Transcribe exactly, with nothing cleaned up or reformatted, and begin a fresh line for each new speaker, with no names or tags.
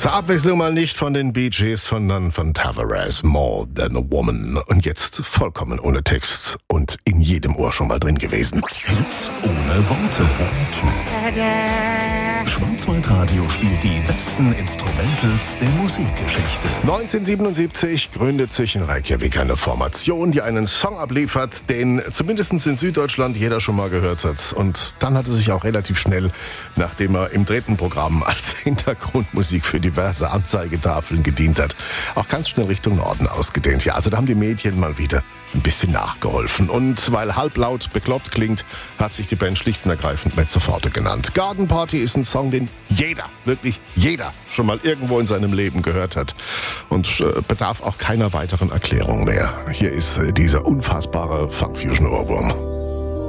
Zur Abwechslung mal nicht von den Bee Gees, sondern von Tavares, More Than a Woman. Und jetzt vollkommen ohne Text und in jedem Ohr schon mal drin gewesen.
Hits ohne Worte. Schwarzwaldradio spielt die besten Instrumentals der Musikgeschichte.
neunzehnhundertsiebenundsiebzig gründet sich in Reykjavik eine Formation, die einen Song abliefert, den zumindest in Süddeutschland jeder schon mal gehört hat. Und dann hat er sich auch relativ schnell, nachdem er im dritten Programm als Hintergrundmusik für diverse Anzeigetafeln gedient hat, auch ganz schnell Richtung Norden ausgedehnt. Ja, also da haben die Medien mal wieder ein bisschen nachgeholfen. Und weil halblaut bekloppt klingt, hat sich die Band schlicht und ergreifend Mezzoforte genannt. Garden Party ist ein Song, den jeder, wirklich jeder, schon mal irgendwo in seinem Leben gehört hat und äh, bedarf auch keiner weiteren Erklärung mehr. Hier ist äh, dieser unfassbare Funk-Fusion-Ohrwurm.